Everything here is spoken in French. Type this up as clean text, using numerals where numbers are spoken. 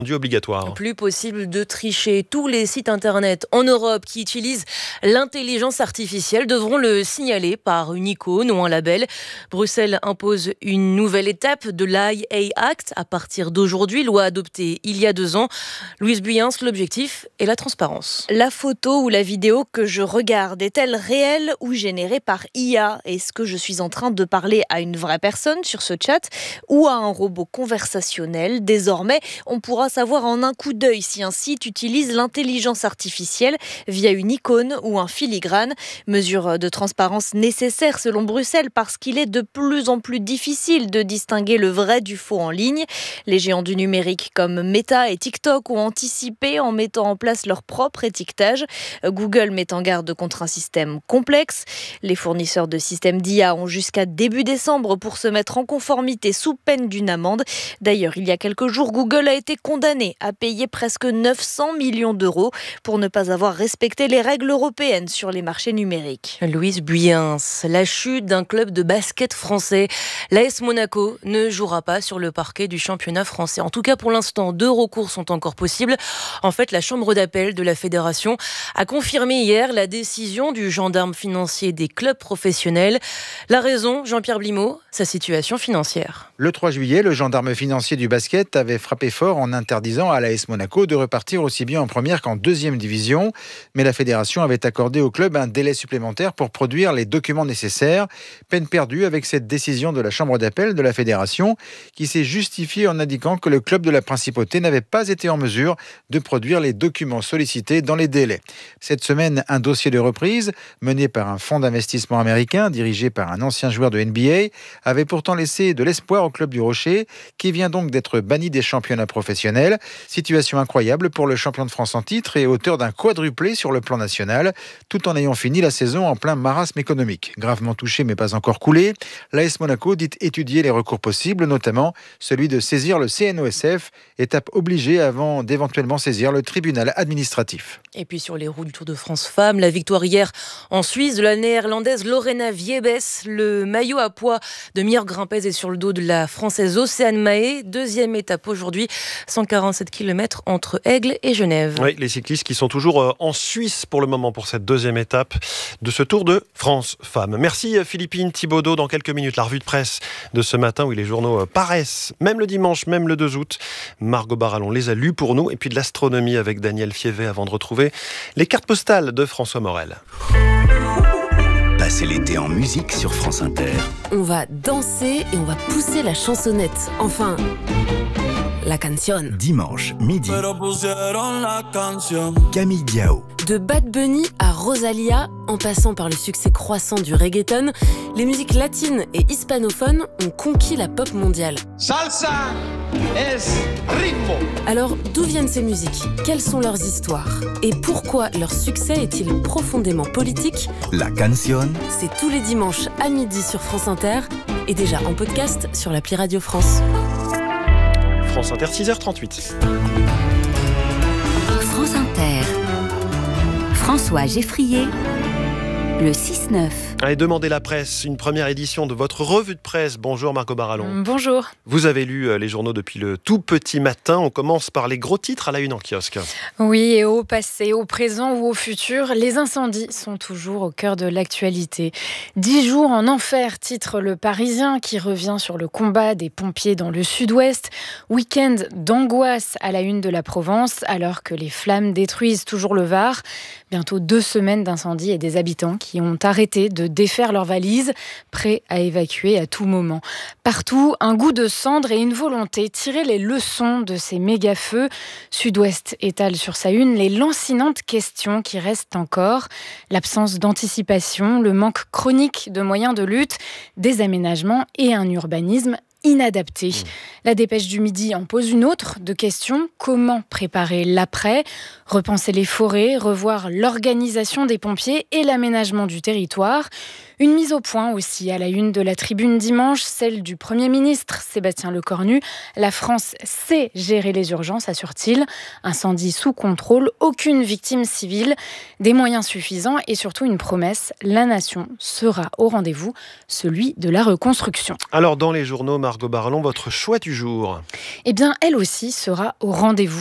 obligatoire. Plus possible de tricher. Tous les sites internet en Europe qui utilisent l'intelligence artificielle devront le signaler par une icône ou un label. Bruxelles impose une nouvelle étape de l'IA Act à partir d'aujourd'hui, loi adoptée il y a 2 ans. Louise Buyens, l'objectif est la transparence. La photo ou la vidéo que je regarde est-elle réelle ou générée par IA ? Est-ce que je suis en train de parler à une vraie personne sur ce chat ou à un robot conversationnel ? Désormais, on pourra savoir en un coup d'œil si un site utilise l'intelligence artificielle via une icône ou un filigrane. Mesure de transparence nécessaire selon Bruxelles parce qu'il est de plus en plus difficile de distinguer le vrai du faux en ligne. Les géants du numérique comme Meta et TikTok ont anticipé en mettant en place leur propre étiquetage. Google met en garde contre un système complexe. Les fournisseurs de systèmes d'IA ont jusqu'à début décembre pour se mettre en conformité sous peine d'une amende. D'ailleurs, il y a quelques jours, Google a été condamné à payer presque 900 millions d'euros pour ne pas avoir respecté les règles européennes sur les marchés numériques. Louise Buyens, la chute d'un club de basket français. L'AS Monaco ne jouera pas sur le parquet du championnat français. En tout cas, pour l'instant, 2 recours sont encore possibles. En fait, la chambre d'appel de la fédération a confirmé hier la décision du gendarme financier des clubs professionnels. La raison, Jean-Pierre Blimaud, sa situation financière. Le 3 juillet, le gendarme financier du basket avait frappé fort en interdisant à l'AS Monaco de repartir aussi bien en première qu'en deuxième division. Mais la fédération avait accordé au club un délai supplémentaire pour produire les documents nécessaires. Peine perdue avec cette décision de la chambre d'appel de la fédération qui s'est justifiée en indiquant que le club de la principauté n'avait pas été en mesure de produire les documents sollicités dans les délais. Cette semaine, un dossier de reprise mené par un fonds d'investissement américain dirigé par un ancien joueur de NBA avait pourtant laissé de l'espoir au club du Rocher qui vient donc d'être banni des championnats professionnels. Situation incroyable pour le champion de France en titre et auteur d'un quadruplé sur le plan national, tout en ayant fini la saison en plein marasme économique. Gravement touché mais pas encore coulé, l'AS Monaco dit étudier les recours possibles, notamment celui de saisir le CNOSF, étape obligée avant d'éventuellement saisir le tribunal administratif. Et puis sur les roues du Tour de France Femmes, la victoire hier en Suisse de la néerlandaise Lorena Wiebes. Le maillot à poids de meilleure grimpeuse est sur le dos de la française Océane Mahé. 2e étape aujourd'hui, 147 km entre Aigle et Genève. Oui, les cyclistes qui sont toujours en Suisse pour le moment pour cette 2e étape de ce Tour de France Femmes. Merci Philippine Thibaudeau. Dans quelques minutes, la revue de presse de ce matin où les journaux paraissent, même le dimanche, même le 2 août. Margot Barallon les a lus pour nous. Et puis de l'astronomie avec Daniel Fievet avant de retrouver les cartes postales de François Morel. Passez l'été en musique sur France Inter. On va danser et on va pousser la chansonnette. Enfin, la canción. Dimanche, midi. Camille Diao. De Bad Bunny à Rosalia, en passant par le succès croissant du reggaeton, les musiques latines et hispanophones ont conquis la pop mondiale. Salsa es ritmo. Alors, d'où viennent ces musiques ? Quelles sont leurs histoires ? Et pourquoi leur succès est-il profondément politique ? La canción. C'est tous les dimanches à midi sur France Inter et déjà en podcast sur l'appli Radio France. France Inter, 6h38. France Inter. François Geffrier, le 6-9. Allez, demandez la presse, une première édition de votre revue de presse. Bonjour Margot Barallon. Bonjour. Vous avez lu les journaux depuis le tout petit matin. On commence par les gros titres à la une en kiosque. Oui, et au passé, au présent ou au futur, les incendies sont toujours au cœur de l'actualité. 10 jours en enfer, titre Le Parisien, qui revient sur le combat des pompiers dans le sud-ouest. Week-end d'angoisse à la une de la Provence, alors que les flammes détruisent toujours le Var. Bientôt 2 semaines d'incendie et des habitants qui ont arrêté de défaire leurs valises, prêts à évacuer à tout moment. Partout, un goût de cendre et une volonté, tirer les leçons de ces méga-feux. Sud-Ouest étale sur sa une les lancinantes questions qui restent encore. L'absence d'anticipation, le manque chronique de moyens de lutte, des aménagements et un urbanisme inadapté. La Dépêche du Midi en pose une autre de questions. Comment préparer l'après ? Repenser les forêts, revoir l'organisation des pompiers et l'aménagement du territoire. Une mise au point aussi à la une de la Tribune dimanche, celle du Premier ministre Sébastien Lecornu. La France sait gérer les urgences, assure-t-il. Incendie sous contrôle, aucune victime civile, des moyens suffisants et surtout une promesse, la nation sera au rendez-vous, celui de la reconstruction. Alors dans les journaux, Margot Barallon, votre choix du jour? Eh bien, elle aussi sera au rendez-vous.